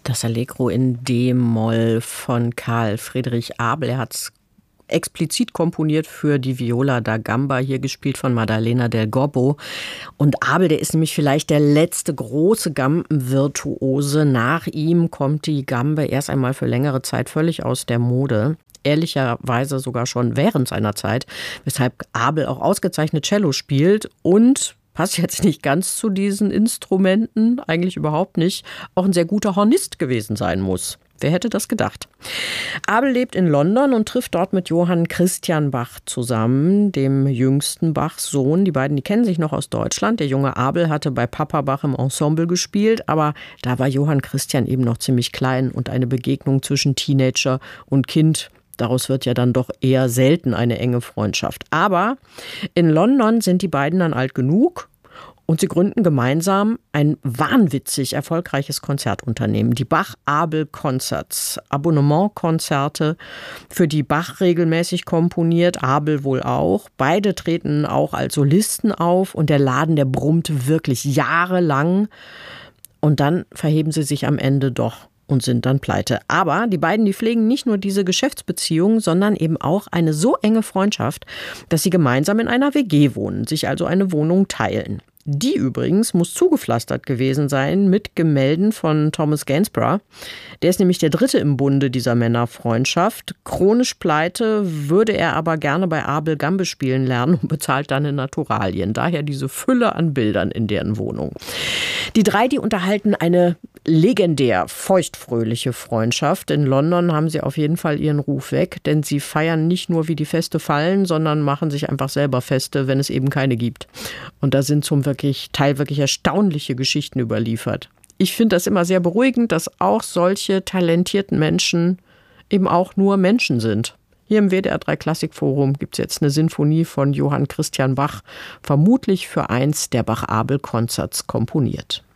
Das Allegro in D-Moll von Karl Friedrich Abel. Er hat es explizit komponiert für die Viola da Gamba, hier gespielt von Maddalena del Gobbo. Und Abel, der ist nämlich vielleicht der letzte große Gambenvirtuose. Nach ihm kommt die Gambe erst einmal für längere Zeit völlig aus der Mode. Ehrlicherweise sogar schon während seiner Zeit, weshalb Abel auch ausgezeichnet Cello spielt und passt jetzt nicht ganz zu diesen Instrumenten, eigentlich überhaupt nicht, auch ein sehr guter Hornist gewesen sein muss. Wer hätte das gedacht? Abel lebt in London und trifft dort mit Johann Christian Bach zusammen, dem jüngsten Bachs Sohn. Die beiden, die kennen sich noch aus Deutschland. Der junge Abel hatte bei Papa Bach im Ensemble gespielt, aber da war Johann Christian eben noch ziemlich klein und eine Begegnung zwischen Teenager und Kind, daraus wird ja dann doch eher selten eine enge Freundschaft. Aber in London sind die beiden dann alt genug und sie gründen gemeinsam ein wahnwitzig erfolgreiches Konzertunternehmen. Die Bach-Abel Concerts, Abonnementkonzerte, für die Bach regelmäßig komponiert, Abel wohl auch. Beide treten auch als Solisten auf und der Laden, der brummt wirklich jahrelang. Und dann verheben sie sich am Ende doch und sind dann pleite. Aber die beiden, die pflegen nicht nur diese Geschäftsbeziehung, sondern eben auch eine so enge Freundschaft, dass sie gemeinsam in einer WG wohnen, sich also eine Wohnung teilen. Die übrigens muss zugepflastert gewesen sein mit Gemälden von Thomas Gainsborough. Der ist nämlich der dritte im Bunde dieser Männerfreundschaft. Chronisch pleite, würde er aber gerne bei Abel Gambe spielen lernen und bezahlt dann in Naturalien. Daher diese Fülle an Bildern in deren Wohnung. Die drei, die unterhalten eine legendär feuchtfröhliche Freundschaft. In London haben sie auf jeden Fall ihren Ruf weg, denn sie feiern nicht nur, wie die Feste fallen, sondern machen sich einfach selber Feste, wenn es eben keine gibt. Und da sind zum Teil wirklich erstaunliche Geschichten überliefert. Ich finde das immer sehr beruhigend, dass auch solche talentierten Menschen eben auch nur Menschen sind. Hier im WDR 3 Klassikforum gibt es jetzt eine Sinfonie von Johann Christian Bach, vermutlich für eins der Bach-Abel Concerts komponiert.